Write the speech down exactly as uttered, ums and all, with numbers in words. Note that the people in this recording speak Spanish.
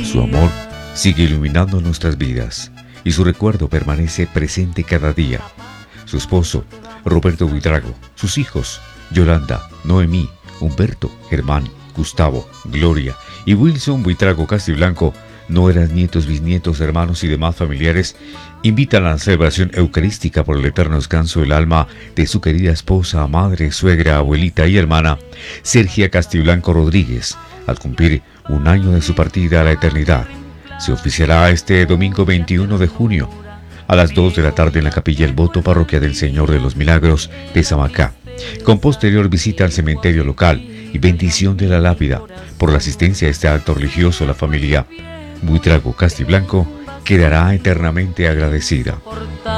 Su amor sigue iluminando nuestras vidas y su recuerdo permanece presente cada día. Su esposo, Roberto Buitrago, sus hijos, Yolanda, Noemí, Humberto, Germán, Gustavo, Gloria y Wilson Buitrago Castiblanco, nueras, nietos, bisnietos, hermanos y demás familiares, invitan a la celebración eucarística por el eterno descanso del alma de su querida esposa, madre, suegra, abuelita y hermana, Sergia Castiblanco Rodríguez, al cumplir un año de su partida a la eternidad. Se oficiará este domingo veintiuno de junio a las dos de la tarde en la capilla El Voto, parroquia del Señor de los Milagros de Samacá, con posterior visita al cementerio local y bendición de la lápida. Por la asistencia a este acto religioso, la familia Buitrago Castiblanco quedará eternamente agradecida.